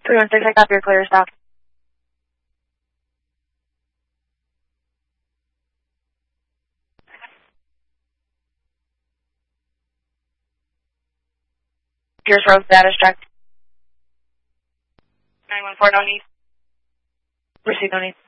316, I copy your clear stop. Pierce Road, status check. 914, no need. Receive, no need.